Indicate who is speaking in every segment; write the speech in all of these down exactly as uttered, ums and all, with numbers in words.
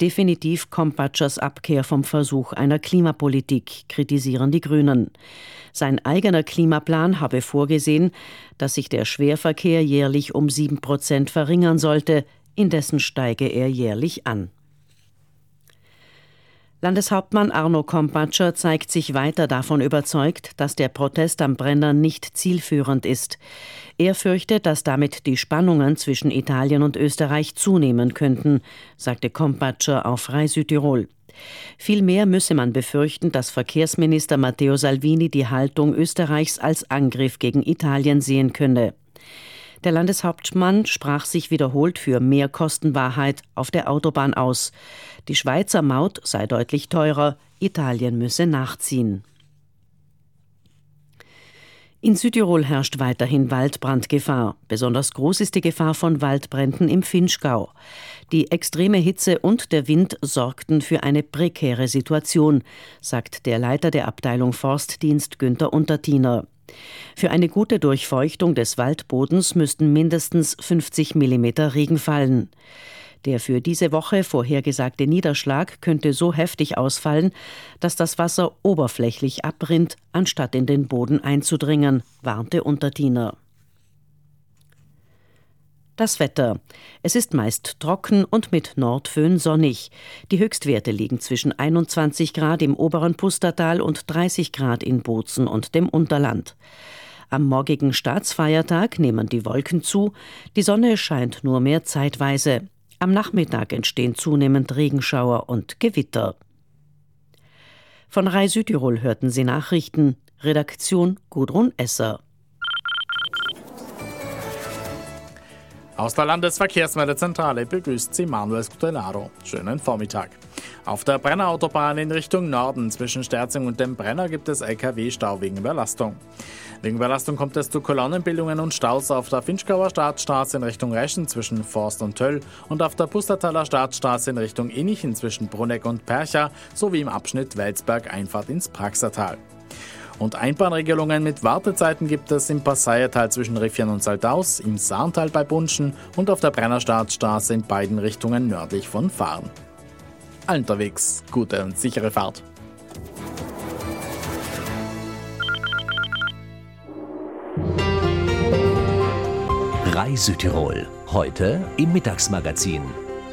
Speaker 1: definitiv Kompatschers Abkehr vom Versuch einer Klimapolitik, kritisieren die Grünen. Sein eigener Klimaplan habe vorgesehen, dass sich der Schwerverkehr jährlich um sieben Prozent verringern sollte, indessen steige er jährlich an. Landeshauptmann Arno Kompatscher zeigt sich weiter davon überzeugt, dass der Protest am Brenner nicht zielführend ist. Er fürchtet, dass damit die Spannungen zwischen Italien und Österreich zunehmen könnten, sagte Kompatscher auf Rai Südtirol. Vielmehr müsse man befürchten, dass Verkehrsminister Matteo Salvini die Haltung Österreichs als Angriff gegen Italien sehen könne. Der Landeshauptmann sprach sich wiederholt für mehr Kostenwahrheit auf der Autobahn aus. Die Schweizer Maut sei deutlich teurer, Italien müsse nachziehen. In Südtirol herrscht weiterhin Waldbrandgefahr. Besonders groß ist die Gefahr von Waldbränden im Vinschgau. Die extreme Hitze und der Wind sorgten für eine prekäre Situation, sagt der Leiter der Abteilung Forstdienst Günther Untertiner. Für eine gute Durchfeuchtung des Waldbodens müssten mindestens fünfzig Millimeter Regen fallen. Der für diese Woche vorhergesagte Niederschlag könnte so heftig ausfallen, dass das Wasser oberflächlich abrinnt, anstatt in den Boden einzudringen, warnte Untertiner. Das Wetter. Es ist meist trocken und mit Nordföhn sonnig. Die Höchstwerte liegen zwischen einundzwanzig Grad im oberen Pustertal und dreißig Grad in Bozen und dem Unterland. Am morgigen Staatsfeiertag nehmen die Wolken zu, die Sonne scheint nur mehr zeitweise. Am Nachmittag entstehen zunehmend Regenschauer und Gewitter. Von Rai Südtirol hörten Sie Nachrichten. Redaktion Gudrun Esser.
Speaker 2: Aus der Landesverkehrsmeldezentrale begrüßt Sie Manuel Scutelaro. Schönen Vormittag. Auf der Brennerautobahn in Richtung Norden zwischen Sterzing und dem Brenner gibt es L K W-Stau wegen Überlastung. Wegen Überlastung kommt es zu Kolonnenbildungen und Staus auf der Vinschgauer Staatsstraße in Richtung Reschen zwischen Forst und Töll und auf der Pustertaler Staatsstraße in Richtung Innichen zwischen Bruneck und Percha sowie im Abschnitt Welsberg-Einfahrt ins Praxertal. Und Einbahnregelungen mit Wartezeiten gibt es im Passaiertal zwischen Riffian und Saldaus, im Saarntal bei Bunschen und auf der Brennerstaatsstraße in beiden Richtungen nördlich von Fahren. Allen unterwegs gute und sichere Fahrt.
Speaker 3: Rai Südtirol, heute im Mittagsmagazin.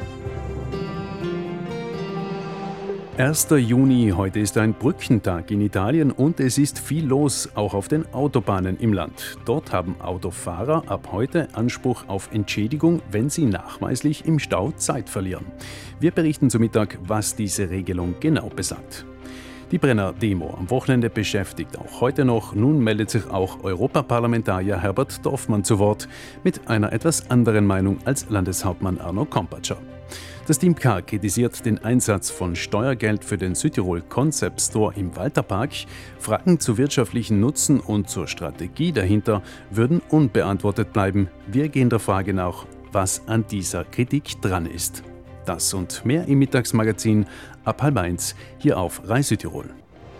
Speaker 4: erster Juni, heute ist ein Brückentag in Italien und es ist viel los, auch auf den Autobahnen im Land. Dort haben Autofahrer ab heute Anspruch auf Entschädigung, wenn sie nachweislich im Stau Zeit verlieren. Wir berichten zu Mittag, was diese Regelung genau besagt. Die Brenner-Demo am Wochenende beschäftigt auch heute noch. Nun meldet sich auch Europaparlamentarier Herbert Dorfmann zu Wort mit einer etwas anderen Meinung als Landeshauptmann Arno Kompatscher. Das Team K kritisiert den Einsatz von Steuergeld für den Südtirol Concept Store im Walterpark. Fragen zu wirtschaftlichen Nutzen und zur Strategie dahinter würden unbeantwortet bleiben. Wir gehen der Frage nach, was an dieser Kritik dran ist. Das und mehr im Mittagsmagazin ab halb eins hier auf Rai Südtirol.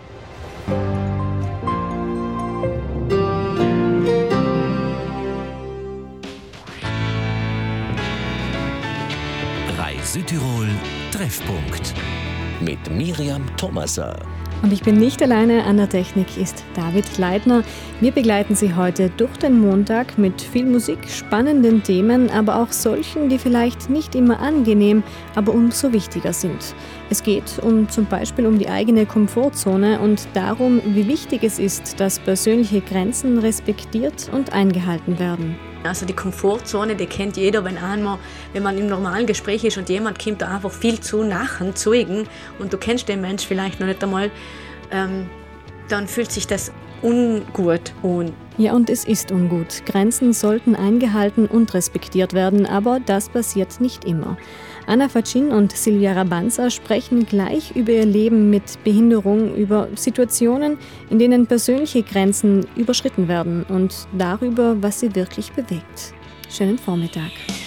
Speaker 3: Rai Südtirol Treffpunkt mit Miriam Thomaser.
Speaker 5: Und ich bin nicht alleine, an der Technik ist David Leitner. Wir begleiten Sie heute durch den Montag mit viel Musik, spannenden Themen, aber auch solchen, die vielleicht nicht immer angenehm, aber umso wichtiger sind. Es geht um zum Beispiel um die eigene Komfortzone und darum, wie wichtig es ist, dass persönliche Grenzen respektiert und eingehalten werden.
Speaker 6: Also die Komfortzone, die kennt jeder, wenn einmal, wenn man im normalen Gespräch ist und jemand kommt da einfach viel zu nachen, zuigen und du kennst den Mensch vielleicht noch nicht einmal, ähm, dann fühlt sich das ungut an.
Speaker 5: Ja, und es ist ungut. Grenzen sollten eingehalten und respektiert werden, aber das passiert nicht immer. Anna Facin und Silvia Rabanza sprechen gleich über ihr Leben mit Behinderung, über Situationen, in denen persönliche Grenzen überschritten werden und darüber, was sie wirklich bewegt. Schönen Vormittag.